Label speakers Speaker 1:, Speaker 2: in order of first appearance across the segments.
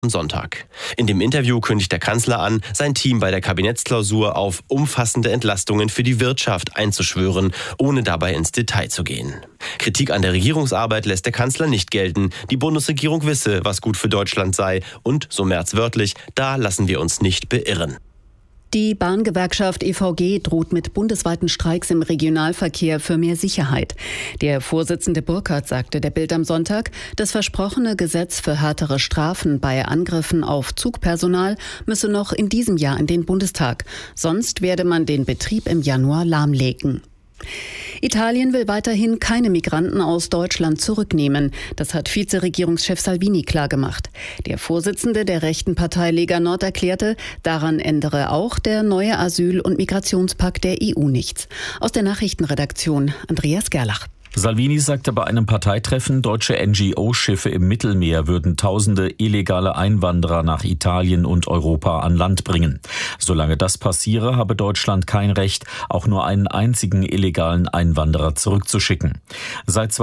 Speaker 1: am Sonntag. In dem Interview kündigt der Kanzler an, sein Team bei der Kabinettsklausur auf umfassende Entlastungen für die Wirtschaft einzuschwören, ohne dabei ins Detail zu gehen. Kritik an der Regierungsarbeit lässt der Kanzler nicht gelten. Die Bundesregierung wisse, was gut für Deutschland sei. Und, so Merz wörtlich, da lassen wir uns nicht beirren.
Speaker 2: Die Bahngewerkschaft EVG droht mit bundesweiten Streiks im Regionalverkehr für mehr Sicherheit. Der Vorsitzende Burkhardt sagte der Bild am Sonntag, das versprochene Gesetz für härtere Strafen bei Angriffen auf Zugpersonal müsse noch in diesem Jahr in den Bundestag. Sonst werde man den Betrieb im Januar lahmlegen. Italien will weiterhin keine Migranten aus Deutschland zurücknehmen. Das hat Vizeregierungschef Salvini klargemacht. Der Vorsitzende der rechten Partei Lega Nord erklärte, daran ändere auch der neue Asyl- und Migrationspakt der EU nichts. Aus der Nachrichtenredaktion Andreas Gerlach.
Speaker 3: Salvini sagte bei einem Parteitreffen, deutsche NGO-Schiffe im Mittelmeer würden Tausende illegale Einwanderer nach Italien und Europa an Land bringen. Solange das passiere, habe Deutschland kein Recht, auch nur einen einzigen illegalen Einwanderer zurückzuschicken. Seit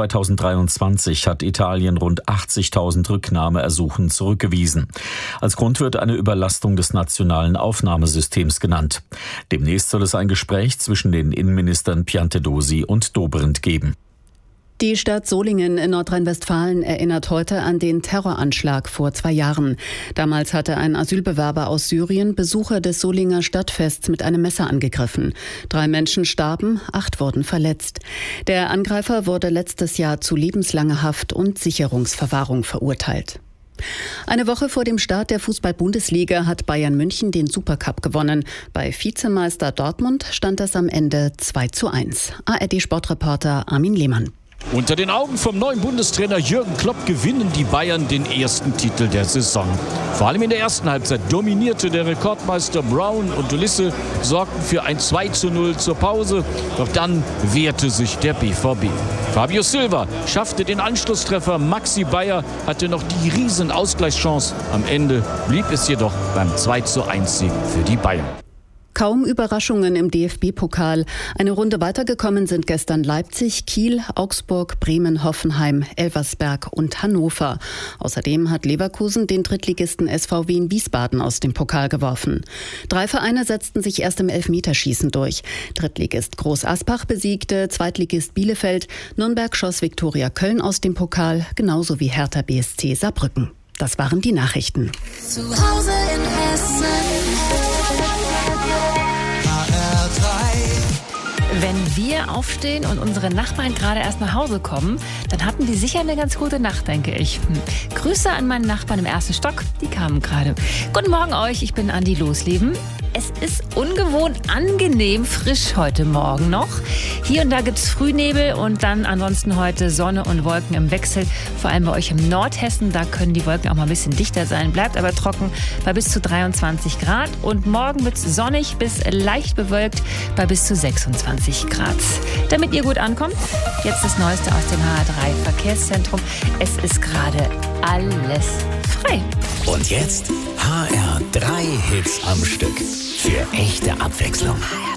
Speaker 3: 2023 hat Italien rund 80.000 Rücknahmeersuchen zurückgewiesen. Als Grund wird eine Überlastung des nationalen Aufnahmesystems genannt. Demnächst soll es ein Gespräch zwischen den Innenministern Piantedosi und Dobrindt geben.
Speaker 2: Die Stadt Solingen in Nordrhein-Westfalen erinnert heute an den Terroranschlag vor 2 Jahren. Damals hatte ein Asylbewerber aus Syrien Besucher des Solinger Stadtfests mit einem Messer angegriffen. 3 Menschen starben, 8 wurden verletzt. Der Angreifer wurde letztes Jahr zu lebenslanger Haft und Sicherungsverwahrung verurteilt. Eine Woche vor dem Start der Fußball-Bundesliga hat Bayern München den Supercup gewonnen. Bei Vizemeister Dortmund stand es am Ende 2:1. ARD-Sportreporter Armin Lehmann.
Speaker 4: Unter den Augen vom neuen Bundestrainer Jürgen Klopp gewinnen die Bayern den ersten Titel der Saison. Vor allem in der ersten Halbzeit dominierte der Rekordmeister Brown und Ulisse, sorgten für ein 2:0 zur Pause. Doch dann wehrte sich der BVB. Fabio Silva schaffte den Anschlusstreffer. Maxi Bayer hatte noch die riesen Ausgleichschance. Am Ende blieb es jedoch beim 2:1-Sieg für die Bayern.
Speaker 2: Kaum Überraschungen im DFB-Pokal. Eine Runde weitergekommen sind gestern Leipzig, Kiel, Augsburg, Bremen, Hoffenheim, Elversberg und Hannover. Außerdem hat Leverkusen den Drittligisten SV Wien Wiesbaden aus dem Pokal geworfen. 3 Vereine setzten sich erst im Elfmeterschießen durch. Drittligist Groß Asbach besiegte Zweitligist Bielefeld. Nürnberg schoss Viktoria Köln aus dem Pokal, genauso wie Hertha BSC Saarbrücken. Das waren die Nachrichten.
Speaker 5: Zu Hause in Hessen.
Speaker 6: Wenn wir aufstehen und unsere Nachbarn gerade erst nach Hause kommen, dann hatten die sicher eine ganz gute Nacht, denke ich. Grüße an meinen Nachbarn im 1. Stock, die kamen gerade. Guten Morgen euch, ich bin Andi Losleben. Es ist ungewohnt angenehm frisch heute Morgen noch. Hier und da gibt es Frühnebel und dann ansonsten heute Sonne und Wolken im Wechsel. Vor allem bei euch im Nordhessen, da können die Wolken auch mal ein bisschen dichter sein. Bleibt aber trocken bei bis zu 23 Grad. Und morgen wird es sonnig bis leicht bewölkt bei bis zu 26 Grad. Damit ihr gut ankommt, jetzt das Neueste aus dem HR3 Verkehrszentrum. Es ist gerade alles frei.
Speaker 7: Und jetzt HR3 Hits am Stück. Für echte Abwechslung.